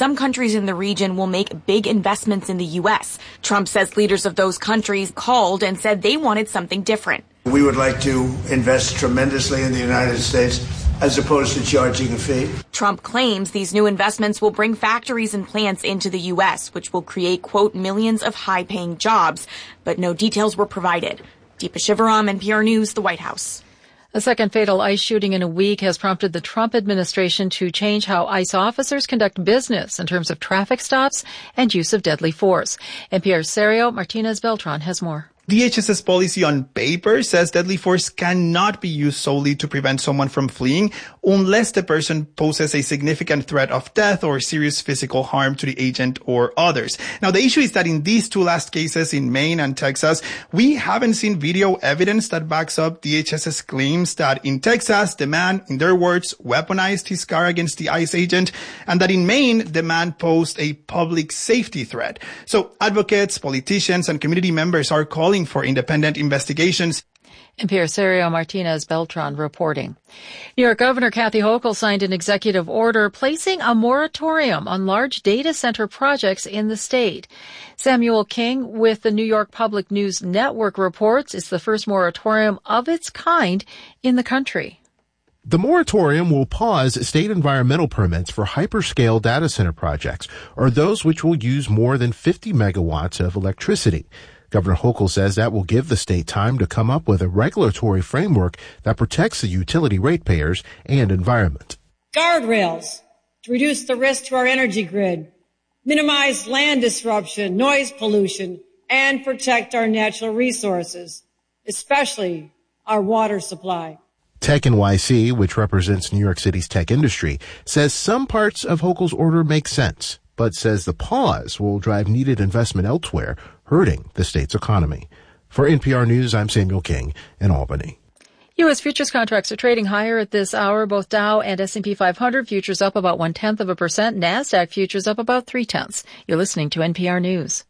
some countries in the region will make big investments in the U.S. Trump says leaders of those countries called and said they wanted something different. We would like to invest tremendously in the United States as opposed to charging a fee. Trump claims these new investments will bring factories and plants into the U.S., which will create, quote, millions of high-paying jobs. But no details were provided. Deepa Shivaram, NPR News, the White House. A second fatal ICE shooting in a week has prompted the Trump administration to change how ICE officers conduct business in terms of traffic stops and use of deadly force. NPR's Sergio Martinez-Beltran has more. DHS's policy on paper says deadly force cannot be used solely to prevent someone from fleeing unless the person poses a significant threat of death or serious physical harm to the agent or others. Now, the issue is that in these two last cases in Maine and Texas, we haven't seen video evidence that backs up DHS's claims that in Texas, the man, in their words, weaponized his car against the ICE agent, and that in Maine, the man posed a public safety threat. So advocates, politicians, and community members are calling for independent investigations. NPR's Sergio Martinez-Beltran reporting. New York Governor Kathy Hochul signed an executive order placing a moratorium on large data center projects in the state. Samuel King with the New York Public News Network reports it's the first moratorium of its kind in the country. The moratorium will pause state environmental permits for hyperscale data center projects, or those which will use more than 50 megawatts of electricity. Governor Hochul says that will give the state time to come up with a regulatory framework that protects the utility ratepayers and environment. Guardrails to reduce the risk to our energy grid, minimize land disruption, noise pollution, and protect our natural resources, especially our water supply. Tech NYC, which represents New York City's tech industry, says some parts of Hochul's order make sense, but says the pause will drive needed investment elsewhere, hurting the state's economy. For NPR News, I'm Samuel King in Albany. U.S. futures contracts are trading higher at this hour. Both Dow and S&P 500 futures up about 0.1%. NASDAQ futures up about 0.3%. You're listening to NPR News.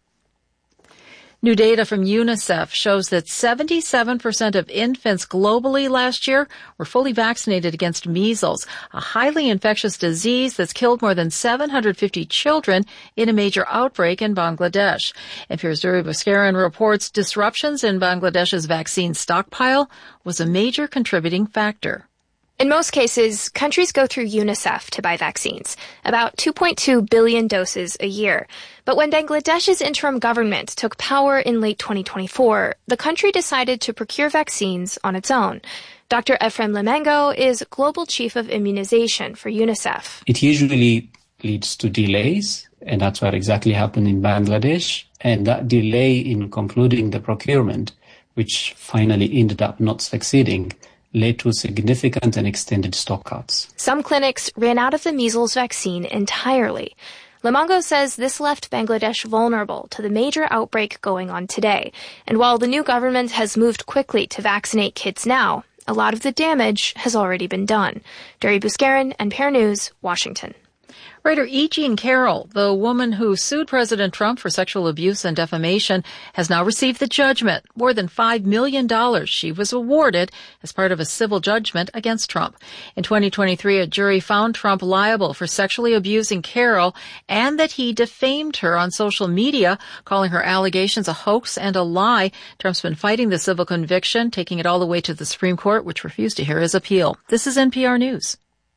New data from UNICEF shows that 77% of infants globally last year were fully vaccinated against measles, a highly infectious disease that's killed more than 750 children in a major outbreak in Bangladesh. NPR's Duri Buskaran reports disruptions in Bangladesh's vaccine stockpile was a major contributing factor. In most cases, countries go through UNICEF to buy vaccines, about 2.2 billion doses a year. But when Bangladesh's interim government took power in late 2024, the country decided to procure vaccines on its own. Dr. Ephraim Lemengo is Global Chief of Immunization for UNICEF. It usually leads to delays, and that's what exactly happened in Bangladesh. And that delay in concluding the procurement, which finally ended up not succeeding, led to significant and extended stock cuts. Some clinics ran out of the measles vaccine entirely. Lemengo says this left Bangladesh vulnerable to the major outbreak going on today. And while the new government has moved quickly to vaccinate kids now, a lot of the damage has already been done. Duri Buskaran, NPR News, Washington. Writer E. Jean Carroll, the woman who sued President Trump for sexual abuse and defamation, has now received the judgment, more than $5 million she was awarded as part of a civil judgment against Trump. In 2023, a jury found Trump liable for sexually abusing Carroll and that he defamed her on social media, calling her allegations a hoax and a lie. Trump's been fighting the civil conviction, taking it all the way to the Supreme Court, which refused to hear his appeal. This is NPR News.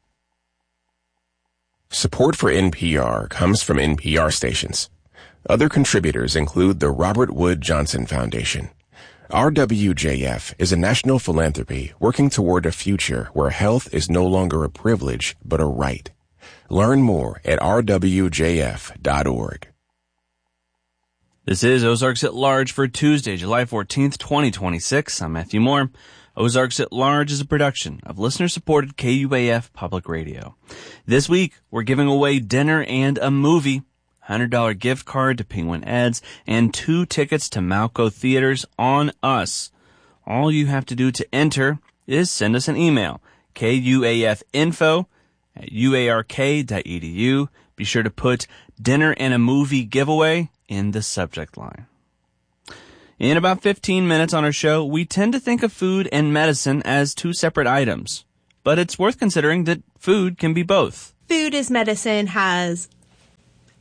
Support for NPR comes from NPR stations. Other contributors include the Robert Wood Johnson Foundation. RWJF is a national philanthropy working toward a future where health is no longer a privilege, but a right. Learn more at rwjf.org. This is Ozarks at Large for Tuesday, July 14th, 2026. I'm Matthew Moore. Ozarks at Large is a production of listener-supported KUAF Public Radio. This week, we're giving away dinner and a movie, $100 gift card to Penguin Eds, and 2 tickets to Malco Theaters on us. All you have to do to enter is send us an email, kuafinfo@uark.edu. Be sure to put dinner and a movie giveaway in the subject line. In about 15 minutes on our show, we tend to think of food and medicine as 2 separate items. But it's worth considering that food can be both. Food is medicine has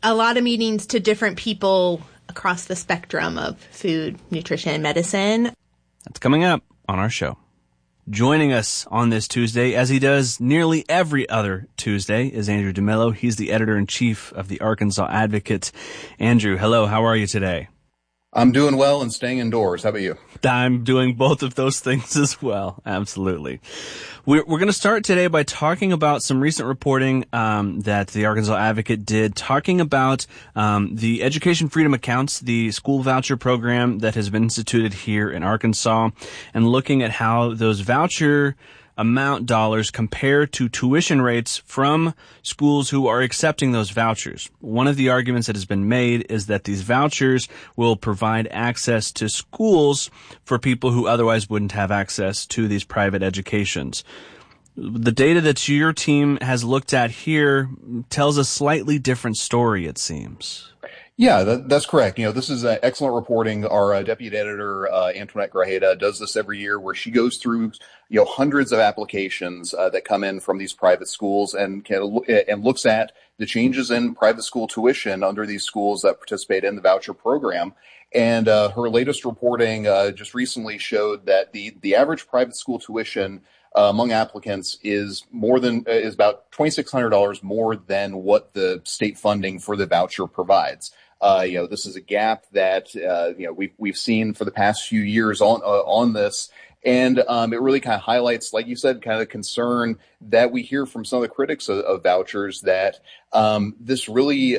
a lot of meetings to different people across the spectrum of food, nutrition, and medicine. That's coming up on our show. Joining us on this Tuesday, as he does nearly every other Tuesday, is Andrew DeMello. He's the editor-in-chief of the Arkansas Advocate. Andrew, hello. How are you today? I'm doing well and staying indoors. How about you? I'm doing both of those things as well. Absolutely. We're going to start today by talking about some recent reporting that the Arkansas Advocate did, talking about the Education Freedom Accounts, the school voucher program that has been instituted here in Arkansas, and looking at how those voucher amount dollars compare to tuition rates from schools who are accepting those vouchers. One of the arguments that has been made is that these vouchers will provide access to schools for people who otherwise wouldn't have access to these private educations. The data that your team has looked at here tells a slightly different story, it seems. Yeah, that's correct. This is excellent reporting. Our deputy editor, Antoinette Grajeda, does this every year where she goes through, hundreds of applications that come in from these private schools and looks at the changes in private school tuition under these schools that participate in the voucher program. And her latest reporting just recently showed that the average private school tuition among applicants is about $2,600 more than what the state funding for the voucher provides. This is a gap that we've seen for the past few years on this, and it really kind of highlights, like you said, kind of the concern that we hear from some of the critics of vouchers that this really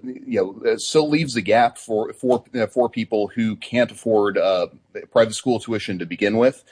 still leaves a gap for people who can't afford private school tuition to begin with.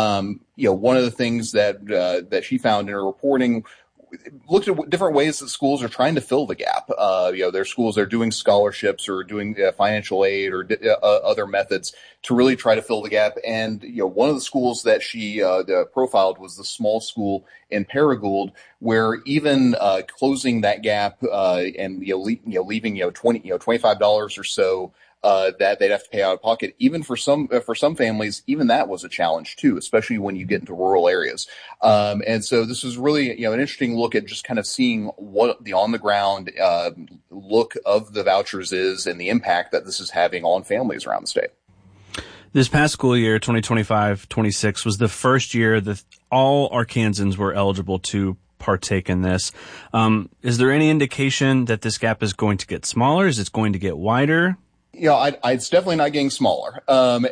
One of the things that she found in her reporting looked at different ways that schools are trying to fill the gap. Their schools are doing scholarships or doing financial aid or other methods to really try to fill the gap. And, one of the schools that she profiled was the small school in Paragould, where even closing that gap and leaving $25 or so that they'd have to pay out of pocket, even for some families, even that was a challenge too, especially when you get into rural areas. And so this is really, an interesting look at just kind of seeing what the on the ground look of the vouchers is and the impact that this is having on families around the state. This past school year, 2025-26, was the first year that all Arkansans were eligible to partake in this. Is there any indication that this gap is going to get smaller? Is it going to get wider? It's definitely not getting smaller.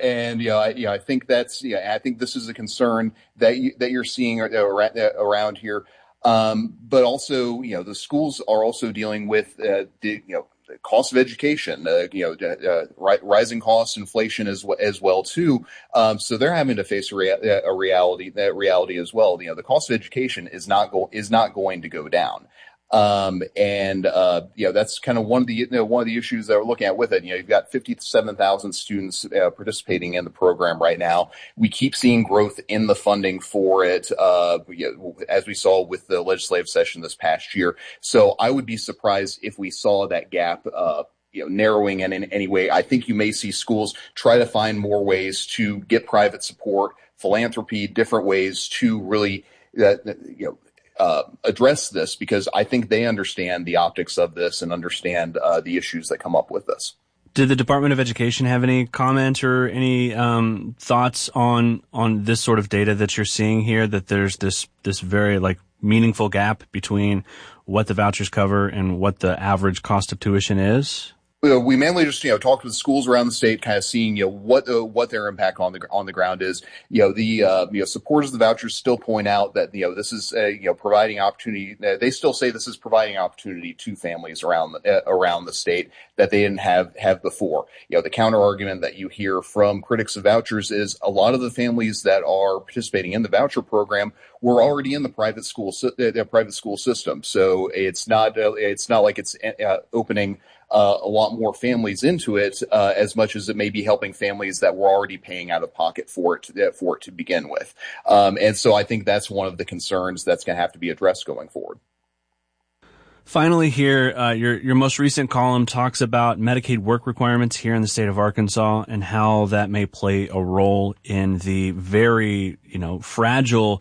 I think I think this is a concern that you're seeing around here. But also, the schools are also dealing with the cost of education, rising costs, inflation as well too. So they're having to face a reality as well. The cost of education is not going to go down. That's kind of one of the issues that we're looking at with it. You've got 57,000 students participating in the program right now. We keep seeing growth in the funding for it, as we saw with the legislative session this past year. So I would be surprised if we saw that gap, narrowing in any way. I think you may see schools try to find more ways to get private support, philanthropy, different ways to really, address this, because I think they understand the optics of this and understand the issues that come up with this. Did the Department of Education have any comment or any thoughts on this sort of data that you're seeing here, that there's this very meaningful gap between what the vouchers cover and what the average cost of tuition is? We mainly just talk to the schools around the state, kind of seeing what their impact on the ground is. The supporters of the vouchers still point out that this is providing opportunity. They still say this is providing opportunity to families around the state that they didn't have before. The counter argument that you hear from critics of vouchers is a lot of the families that are participating in the voucher program were already in the private school system. So it's not like it's opening a lot more families into it, as much as it may be helping families that were already paying out of pocket for it to begin with. And so I think that's one of the concerns that's going to have to be addressed going forward. Finally here, your most recent column talks about Medicaid work requirements here in the state of Arkansas and how that may play a role in the very, fragile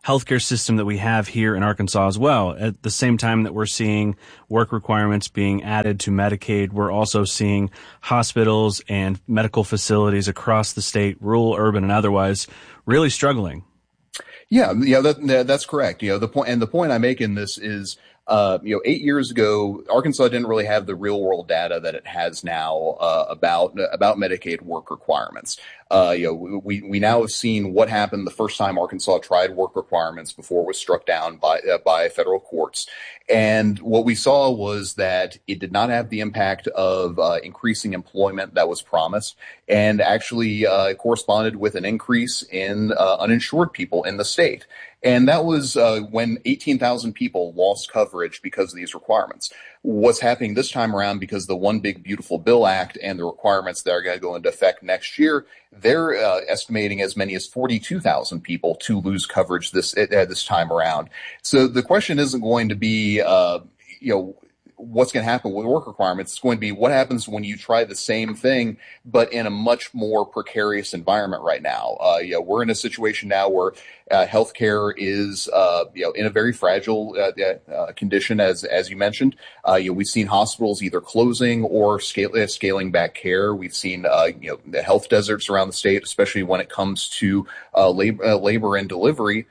healthcare system that we have here in Arkansas as well. At the same time that we're seeing work requirements being added to Medicaid, we're also seeing hospitals and medical facilities across the state, rural, urban, and otherwise, really struggling. Yeah, that's correct. The point I make in this is, 8 years ago, Arkansas didn't really have the real world data that it has now about Medicaid work requirements. We now have seen what happened the first time Arkansas tried work requirements before it was struck down by federal courts. And what we saw was that it did not have the impact of increasing employment that was promised, and actually corresponded with an increase in uninsured people in the state. And that was when 18,000 people lost coverage because of these requirements. What's happening this time around, because the One Big Beautiful Bill Act and the requirements that are going to go into effect next year, they're estimating as many as 42,000 people to lose coverage this time around. So the question isn't going to be, what's going to happen with work requirements. It's going to be what happens when you try the same thing, but in a much more precarious environment right now. We're in a situation now where healthcare is, in a very fragile condition, as you mentioned. We've seen hospitals either closing or scaling back care. We've seen, the health deserts around the state, especially when it comes to labor and delivery.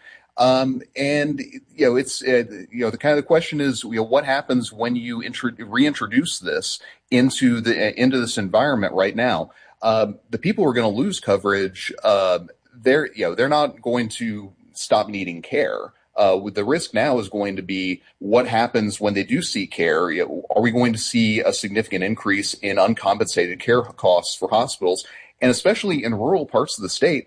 It's the kind of the question is, what happens when you reintroduce this into this environment right now? The people who are going to lose coverage, they're not going to stop needing care. The risk now is going to be what happens when they do seek care. Are we going to see a significant increase in uncompensated care costs for hospitals? And especially in rural parts of the state,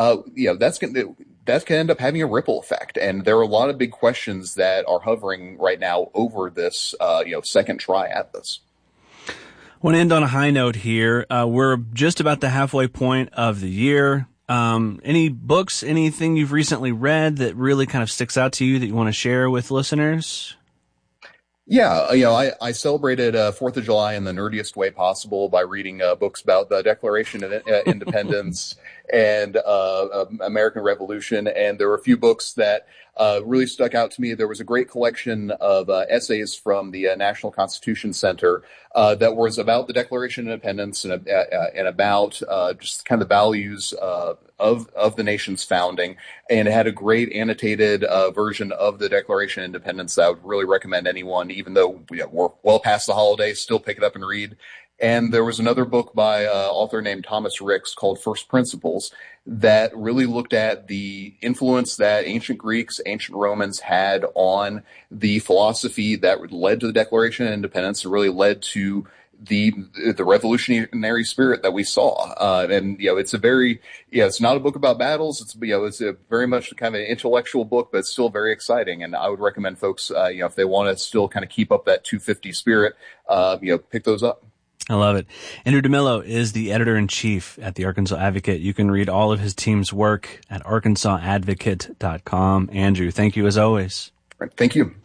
that can end up having a ripple effect. And there are a lot of big questions that are hovering right now over this, second try at this. I want to end on a high note here. We're just about the halfway point of the year. Any books, anything you've recently read that really kind of sticks out to you that you want to share with listeners? Yeah, I celebrated 4th of July in the nerdiest way possible by reading books about the Declaration of Independence and American Revolution. And there were a few books that really stuck out to me. There was a great collection of essays from the National Constitution Center that was about the Declaration of Independence and about just kind of the values of the nation's founding. And it had a great annotated version of the Declaration of Independence that I would really recommend anyone, even though we're well past the holidays, still pick it up and read. And there was another book by an author named Thomas Ricks called First Principles that really looked at the influence that ancient Greeks, ancient Romans had on the philosophy that led to the Declaration of Independence and really led to the revolutionary spirit that we saw. It's a very, it's not a book about battles. It's a very much kind of an intellectual book, but it's still very exciting. And I would recommend folks, if they want to still kind of keep up that 250 spirit, pick those up. I love it. Andrew DeMillo is the editor-in-chief at the Arkansas Advocate. You can read all of his team's work at arkansasadvocate.com. Andrew, thank you as always. Thank you.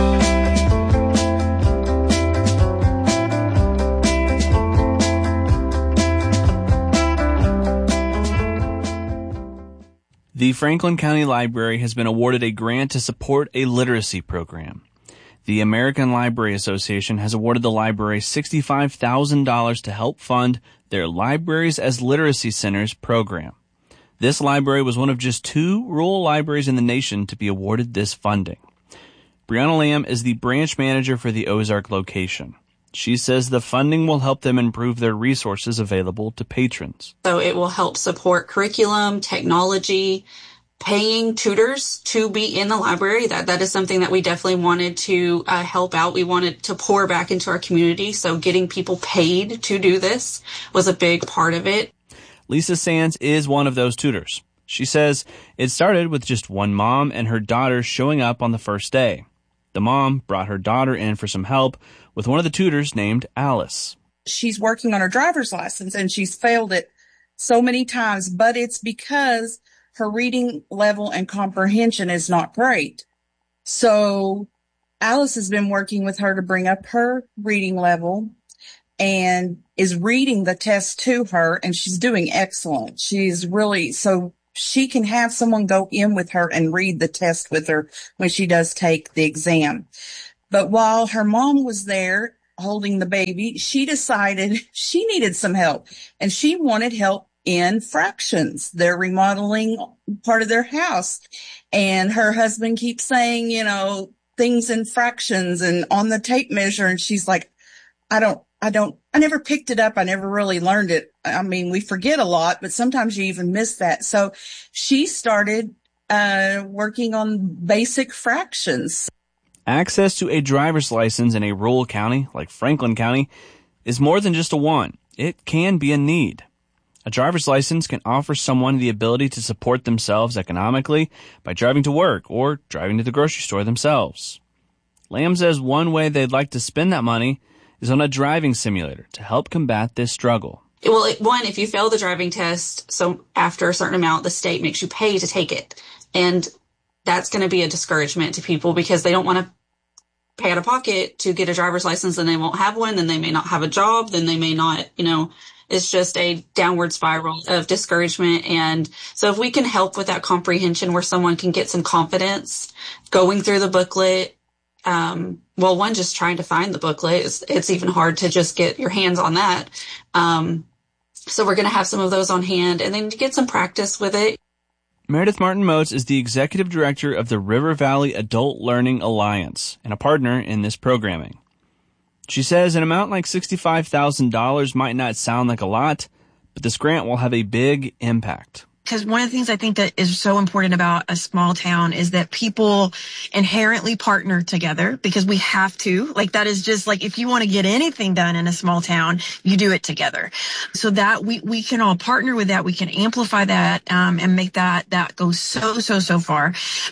The Franklin County Library has been awarded a grant to support a literacy program. The American Library Association has awarded the library $65,000 to help fund their Libraries as Literacy Centers program. This library was one of just 2 rural libraries in the nation to be awarded this funding. Brianna Lamb is the branch manager for the Ozark location. She says the funding will help them improve their resources available to patrons. So it will help support curriculum, technology, paying tutors to be in the library. That is something that we definitely wanted to help out. We wanted to pour back into our community. So getting people paid to do this was a big part of it. Lisa Sands is one of those tutors. She says it started with just one mom and her daughter showing up on the first day. The mom brought her daughter in for some help with one of the tutors named Alice. She's working on her driver's license and she's failed it so many times, but it's because her reading level and comprehension is not great. So Alice has been working with her to bring up her reading level and is reading the test to her, and she's doing excellent. She's really, so she can have someone go in with her and read the test with her when she does take the exam. But while her mom was there holding the baby, she decided she needed some help, and she wanted help in fractions. They're remodeling part of their house, and her husband keeps saying, things in fractions and on the tape measure. And she's like, I never picked it up. I never really learned it. I mean, we forget a lot, but sometimes you even miss that. So she started working on basic fractions. Access to a driver's license in a rural county like Franklin County is more than just a want. It can be a need. A driver's license can offer someone the ability to support themselves economically by driving to work or driving to the grocery store themselves. Lamb says one way they'd like to spend that money is on a driving simulator to help combat this struggle. Well, one, if you fail the driving test, so after a certain amount, the state makes you pay to take it. And that's going to be a discouragement to people because they don't want to pay out of pocket to get a driver's license, and they won't have one, then they may not have a job, then they may not, it's just a downward spiral of discouragement. And so if we can help with that comprehension where someone can get some confidence going through the booklet, one, just trying to find the booklet, it's even hard to just get your hands on that. So we're going to have some of those on hand and then to get some practice with it. Meredith Martin Moats is the executive director of the River Valley Adult Learning Alliance and a partner in this programming. She says an amount like $65,000 might not sound like a lot, but this grant will have a big impact. Because one of the things I think that is so important about a small town is that people inherently partner together because we have to. Like, that is just like, if you want to get anything done in a small town, you do it together. So that we can all partner with that. We can amplify that, and make that go so far.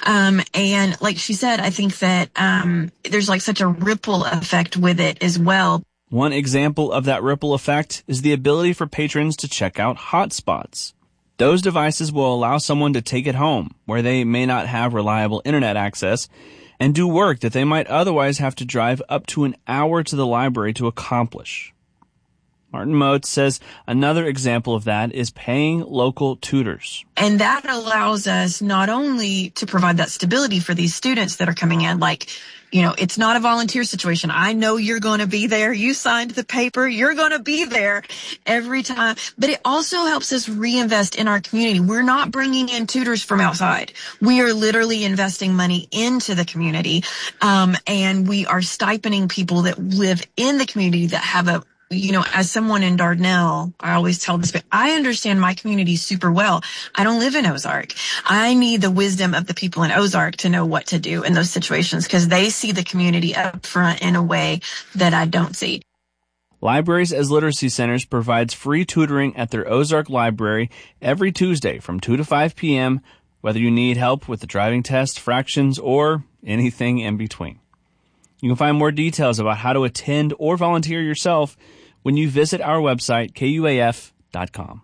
And like she said, I think that, there's like such a ripple effect with it as well. One example of that ripple effect is the ability for patrons to check out hotspots. Those devices will allow someone to take it home, where they may not have reliable internet access, and do work that they might otherwise have to drive up to an hour to the library to accomplish. Martin Moats says another example of that is paying local tutors. And that allows us not only to provide that stability for these students that are coming in, like, it's not a volunteer situation. I know you're going to be there. You signed the paper. You're going to be there every time. But it also helps us reinvest in our community. We're not bringing in tutors from outside. We are literally investing money into the community. And we are stipending people that live in the community that have as someone in Dardanelle, I always tell this, but I understand my community super well. I don't live in Ozark. I need the wisdom of the people in Ozark to know what to do in those situations because they see the community up front in a way that I don't see. Libraries as Literacy Centers provides free tutoring at their Ozark Library every Tuesday from 2 to 5 p.m., whether you need help with the driving test, fractions, or anything in between. You can find more details about how to attend or volunteer yourself when you visit our website, KUAF.com.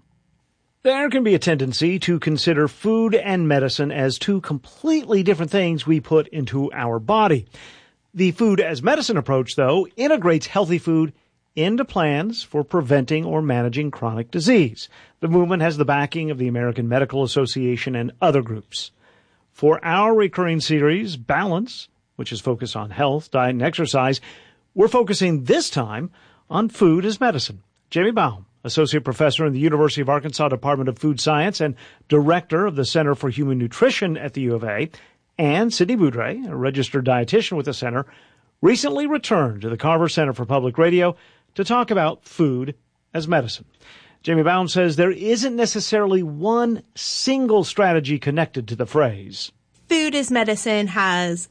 There can be a tendency to consider food and medicine as two completely different things we put into our body. The food as medicine approach, though, integrates healthy food into plans for preventing or managing chronic disease. The movement has the backing of the American Medical Association and other groups. For our recurring series, Balance, which is focused on health, diet, and exercise, we're focusing this time on food as medicine. Jamie Baum, Associate Professor in the University of Arkansas Department of Food Science and Director of the Center for Human Nutrition at the U of A, and Sidney Boudre, a registered dietitian with the center, recently returned to the Carver Center for Public Radio to talk about food as medicine. Jamie Baum says there isn't necessarily one single strategy connected to the phrase. Food as medicine has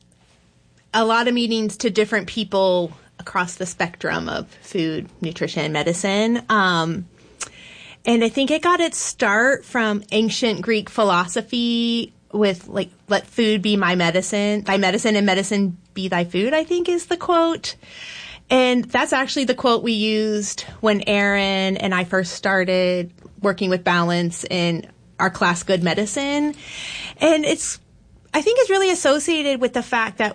a lot of meanings to different people across the spectrum of food, nutrition, and medicine. And I think it got its start from ancient Greek philosophy with, like, let food be my medicine, thy medicine, and medicine be thy food, I think is the quote. And that's actually the quote we used when Aaron and I first started working with Balance in our class Good Medicine. And I think it's really associated with the fact that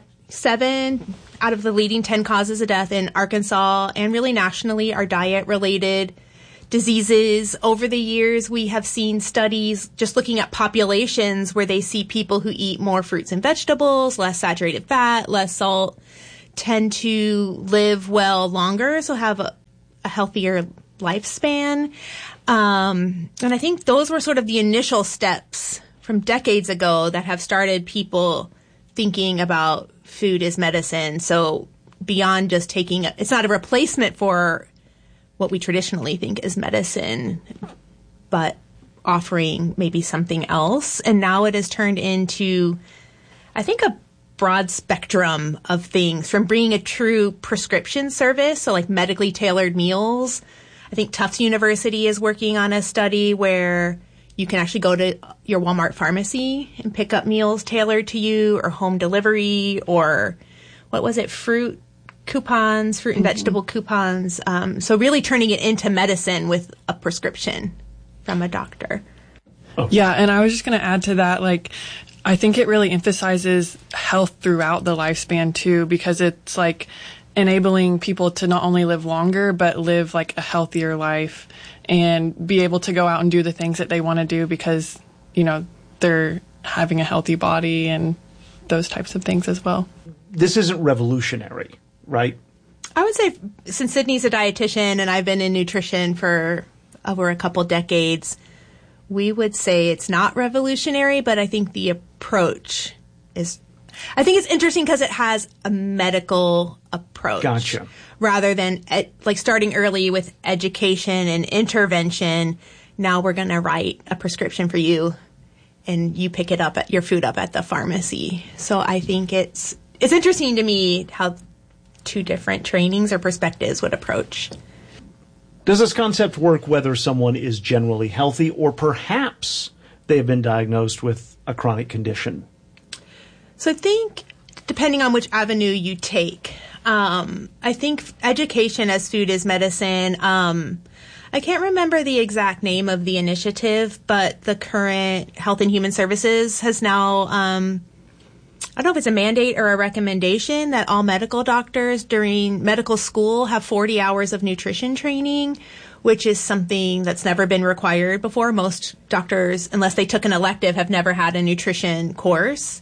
7 out of the leading 10 causes of death in Arkansas and really nationally are diet related diseases. Over the years, we have seen studies just looking at populations where they see people who eat more fruits and vegetables, less saturated fat, less salt, tend to live well longer, so have a healthier lifespan. And I think those were sort of the initial steps from decades ago that have started people thinking about food as medicine. So beyond just taking it's not a replacement for what we traditionally think is medicine, but offering maybe something else. And now it has turned into, I think, a broad spectrum of things, from being a true prescription service, so like medically tailored meals. I think Tufts University is working on a study where you can actually go to your Walmart pharmacy and pick up meals tailored to you, or home delivery, or what was it, fruit and vegetable coupons. So really turning it into medicine with a prescription from a doctor. Yeah, and I was just going to add to that, like, I think it really emphasizes health throughout the lifespan too, because it's like enabling people to not only live longer, but live like a healthier life and be able to go out and do the things that they want to do because, you know, they're having a healthy body and those types of things as well. This isn't revolutionary, right? I would say, since Sydney's a dietitian and I've been in nutrition for over a couple decades, we would say it's not revolutionary, but I think the approach is, I think it's interesting because it has a medical approach. Gotcha. Rather than like starting early with education and intervention. Now we're going to write a prescription for you and you pick it up your food up at the pharmacy. So I think it's interesting to me how two different trainings or perspectives would approach. Does this concept work whether someone is generally healthy or perhaps they have been diagnosed with a chronic condition? So I think depending on which avenue you take, I think education as food is medicine. I can't remember the exact name of the initiative, but the current Health and Human Services has now, I don't know if it's a mandate or a recommendation that all medical doctors during medical school have 40 hours of nutrition training, which is something that's never been required before. Most doctors, unless they took an elective, have never had a nutrition course.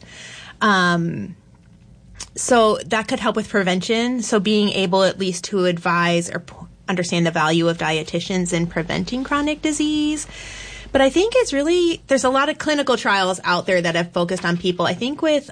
So that could help with prevention. So being able at least to advise or understand the value of dietitians in preventing chronic disease. But I think it's really, there's a lot of clinical trials out there that have focused on people. I think with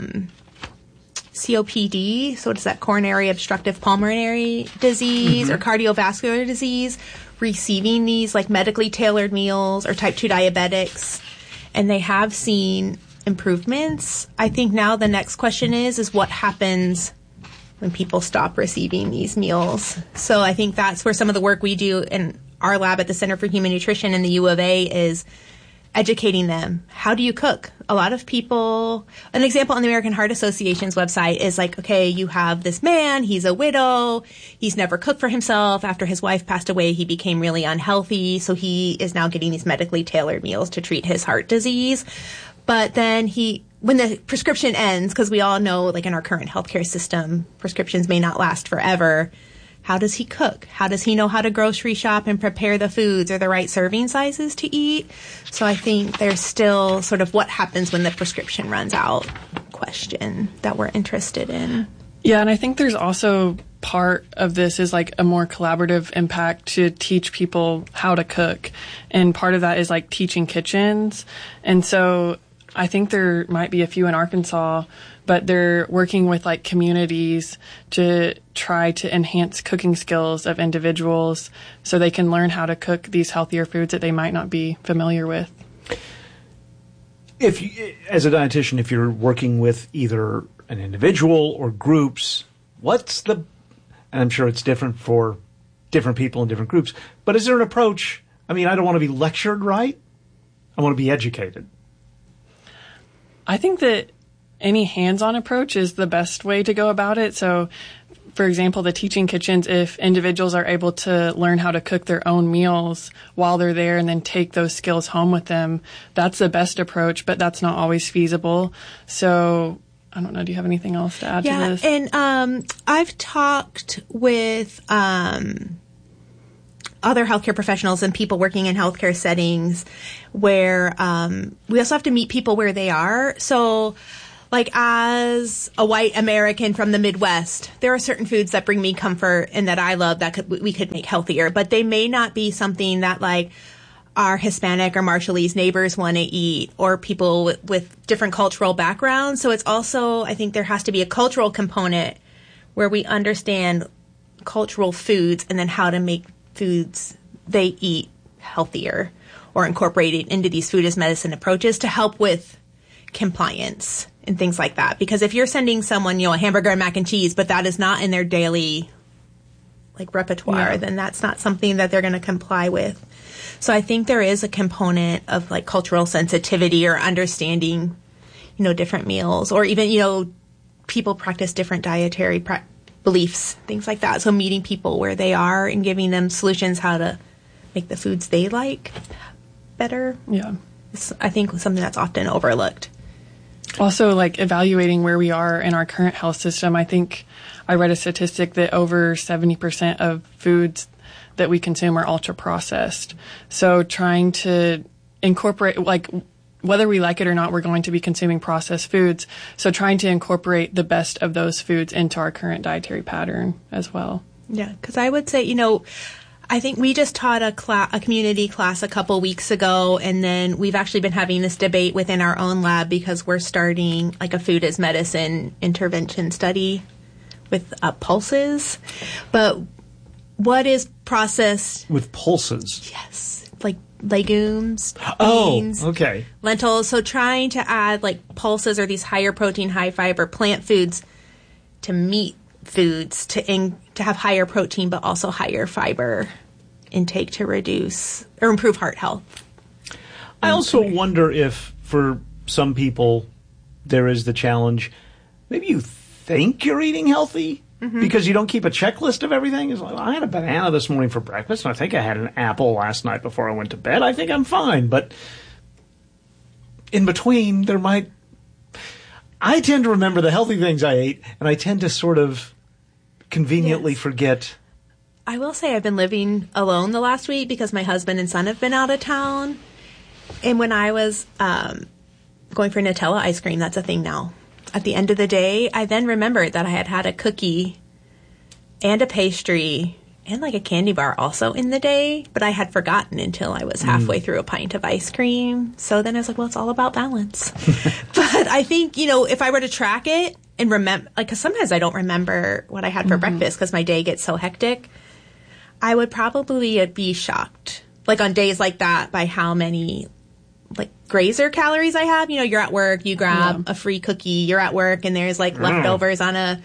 COPD, so it's that coronary obstructive pulmonary disease or cardiovascular disease, receiving these like medically tailored meals, or type 2 diabetics, and they have seen improvements. I think now the next question is what happens when people stop receiving these meals. So I think that's where some of the work we do in our lab at the Center for Human Nutrition in the U of A is educating them. How do you cook? A lot of people, an example on the American Heart Association's website is like, okay, you have this man, he's a widow, he's never cooked for himself. After his wife passed away, he became really unhealthy, so he is now getting these medically tailored meals to treat his heart disease. But then when the prescription ends, because we all know, like in our current healthcare system, prescriptions may not last forever. How does he cook? How does he know how to grocery shop and prepare the foods or the right serving sizes to eat? So I think there's still sort of what happens when the prescription runs out question that we're interested in. Yeah, and I think there's also part of this is like a more collaborative impact to teach people how to cook. And part of that is like teaching kitchens. And so I think there might be a few in Arkansas, but they're working with like communities to try to enhance cooking skills of individuals so they can learn how to cook these healthier foods that they might not be familiar with. If you, as a dietitian, if you're working with either an individual or groups, and I'm sure it's different for different people in different groups, but is there an approach? I mean, I don't want to be lectured, right? I want to be educated. I think that any hands-on approach is the best way to go about it. So, for example, the teaching kitchens, if individuals are able to learn how to cook their own meals while they're there and then take those skills home with them, that's the best approach, but that's not always feasible. So, I don't know, do you have anything else to add to this? Yeah, and I've talked with other healthcare professionals and people working in healthcare settings where we also have to meet people where they are. So, like, as a white American from the Midwest, there are certain foods that bring me comfort and that I love that we could make healthier, but they may not be something that, like, our Hispanic or Marshallese neighbors want to eat, or people with different cultural backgrounds. So it's also, I think there has to be a cultural component where we understand cultural foods and then how to make foods they eat healthier or incorporate it into these food as medicine approaches to help with compliance and things like that. Because if you're sending someone, a hamburger and mac and cheese, but that is not in their daily repertoire, then that's not something that they're going to comply with. So I think there is a component of cultural sensitivity or understanding, different meals, or even, people practice different dietary beliefs, things like that. So meeting people where they are and giving them solutions how to make the foods they like better. Yeah. It's, I think, something that's often overlooked. Also, evaluating where we are in our current health system. I think I read a statistic that over 70% of foods that we consume are ultra processed. So trying to incorporate, whether we like it or not, we're going to be consuming processed foods. So trying to incorporate the best of those foods into our current dietary pattern as well. Yeah, because I would say, I think we just taught a community class a couple weeks ago, and then we've actually been having this debate within our own lab because we're starting a food as medicine intervention study with pulses. But what is processed? With pulses? Yes. Legumes, beans, lentils. So trying to add pulses or these higher protein, high fiber plant foods to meat foods to have higher protein but also higher fiber intake to reduce or improve heart health. I also wonder if for some people there is the challenge, maybe you think you're eating healthy because you don't keep a checklist of everything. It's I had a banana this morning for breakfast, and I think I had an apple last night before I went to bed. I think I'm fine, but in between I tend to remember the healthy things I ate, and I tend to sort of conveniently forget. I will say I've been living alone the last week because my husband and son have been out of town. And when I was going for Nutella ice cream, that's a thing now. At the end of the day, I then remembered that I had a cookie and a pastry and a candy bar also in the day, but I had forgotten until I was halfway through a pint of ice cream. So then I was well, it's all about balance. But I think, if I were to track it and remember, because sometimes I don't remember what I had for breakfast because my day gets so hectic, I would probably be shocked, on days like that, by how many grazer calories I have. You're at work, you grab a free cookie, you're at work, and there's leftovers on a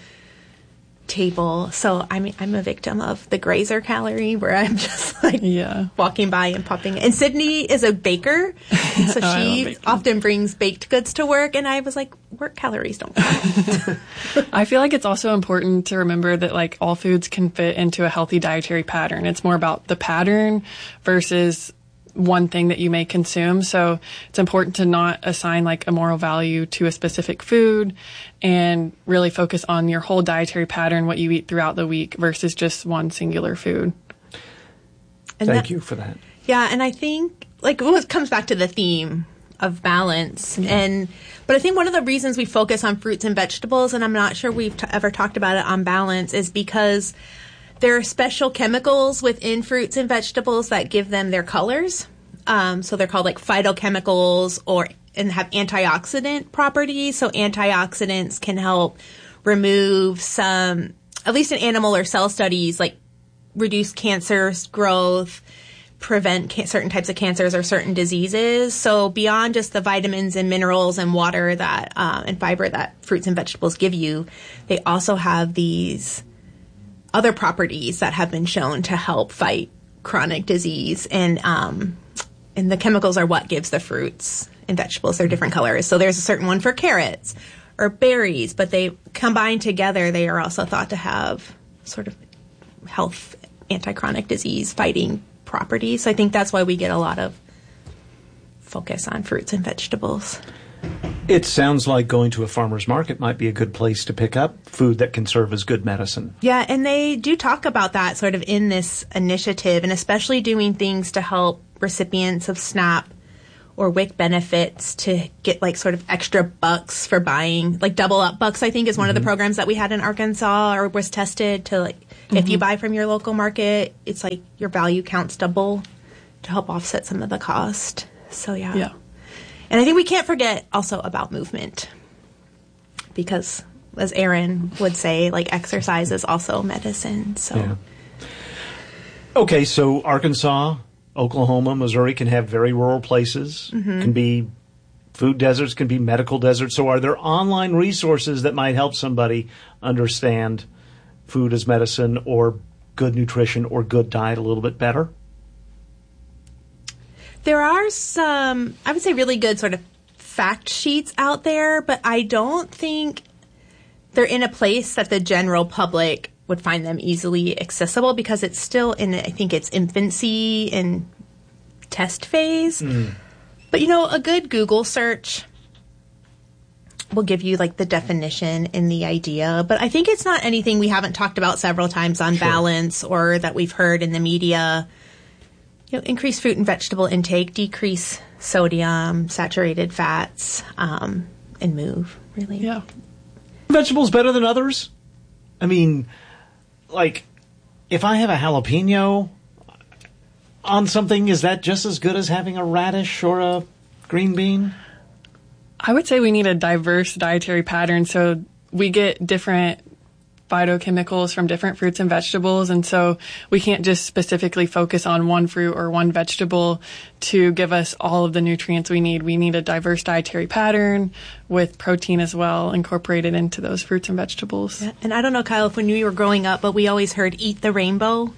table. So I'm a victim of the grazer calorie where I'm just walking by and popping it. And Sydney is a baker, so she often brings baked goods to work, and I was work calories don't count. I feel it's also important to remember that all foods can fit into a healthy dietary pattern. It's more about the pattern versus one thing that you may consume. So it's important to not assign a moral value to a specific food and really focus on your whole dietary pattern, what you eat throughout the week versus just one singular food. And Thank you for that. Yeah, and I think it comes back to the theme of balance. But I think one of the reasons we focus on fruits and vegetables, and I'm not sure we've ever talked about it on balance, is because there are special chemicals within fruits and vegetables that give them their colors. So they're called phytochemicals and have antioxidant properties. So antioxidants can help remove some, at least in animal or cell studies, reduce cancer growth, prevent certain types of cancers or certain diseases. So beyond just the vitamins and minerals and water that and fiber that fruits and vegetables give you, they also have these other properties that have been shown to help fight chronic disease. And the chemicals are what gives the fruits and vegetables their different colors. So there's a certain one for carrots or berries, but they combined together, they are also thought to have sort of health, anti-chronic disease fighting properties. So I think that's why we get a lot of focus on fruits and vegetables. It sounds like going to a farmer's market might be a good place to pick up food that can serve as good medicine. Yeah, and they do talk about that sort of in this initiative, and especially doing things to help recipients of SNAP or WIC benefits to get like sort of extra bucks for buying, like double up bucks, I think is one of the programs that we had in Arkansas or was tested to like, if you buy from your local market, it's like your value counts double to help offset some of the cost. So yeah. And I think we can't forget also about movement because, as Aaron would say, like exercise is also medicine. So, yeah. Okay, so Arkansas, Oklahoma, Missouri can have very rural places, can be food deserts, can be medical deserts. So are there online resources that might help somebody understand food as medicine or good nutrition or good diet a little bit better? There are some, I would say, really good sort of fact sheets out there, but I don't think they're in a place that the general public would find them easily accessible because it's still in, I think it's infancy and test phase. But, a good Google search will give you like the definition and the idea. But I think it's not anything we haven't talked about several times on Balance or that we've heard in the media. Increase fruit and vegetable intake, decrease sodium, saturated fats, and move, really. Yeah. Vegetables better than others? I mean, like, if I have a jalapeno on something, is that just as good as having a radish or a green bean? I would say we need a diverse dietary pattern. So we get different phytochemicals from different fruits and vegetables, and so we can't just specifically focus on one fruit or one vegetable to give us all of the nutrients we need. We need a diverse dietary pattern with protein as well incorporated into those fruits and vegetables. Yeah. And I don't know, Kyle, if when we were growing up, but we always heard eat the rainbow.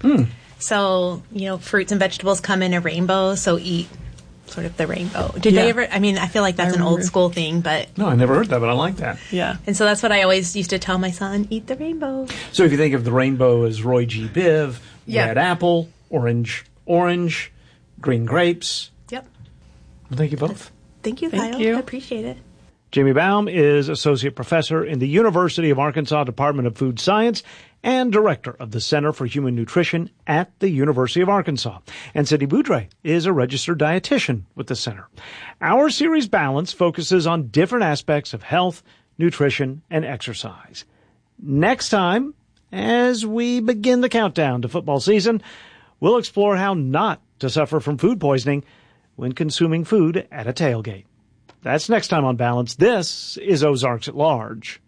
So, fruits and vegetables come in a rainbow, so eat sort of the rainbow. Did they ever? I mean, I feel like that's an old school thing, but no, I never heard that, but I like that. Yeah. And so that's what I always used to tell my son: eat the rainbow. So if you think of the rainbow as Roy G. Biv, red apple, orange, green grapes. Yep. Well, thank you both. Thank you, Kyle. I appreciate it. Jamie Baum is Associate Professor in the University of Arkansas Department of Food Science and Director of the Center for Human Nutrition at the University of Arkansas. And Cindy Boudre is a registered dietitian with the center. Our series Balance focuses on different aspects of health, nutrition, and exercise. Next time, as we begin the countdown to football season, we'll explore how not to suffer from food poisoning when consuming food at a tailgate. That's next time on Balance. This is Ozarks at Large.